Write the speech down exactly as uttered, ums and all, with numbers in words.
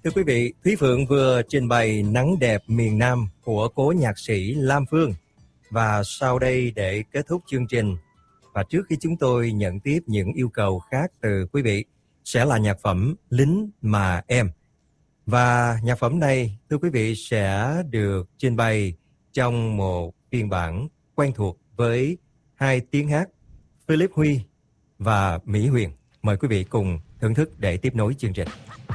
Thưa quý vị, Thúy Phượng vừa trình bày Nắng đẹp miền Nam của cố nhạc sĩ Lam Phương. Và sau đây để kết thúc chương trình, và trước khi chúng tôi nhận tiếp những yêu cầu khác từ quý vị, sẽ là nhạc phẩm Lính Mà Em. Và nhạc phẩm này, thưa quý vị, sẽ được trình bày trong một phiên bản quen thuộc với hai tiếng hát Philip Huy và Mỹ Huyền. Mời quý vị cùng thưởng thức để tiếp nối chương trình.